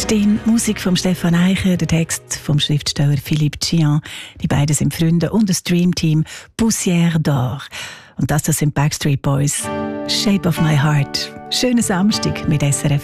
Stehen, Musik von Stefan Eicher, der Text vom Schriftsteller Philippe Gian. Die beiden sind Freunde und das Dreamteam Poussière d'Or. Und das sind Backstreet Boys. Shape of My Heart. Schönen Samstag mit SRF.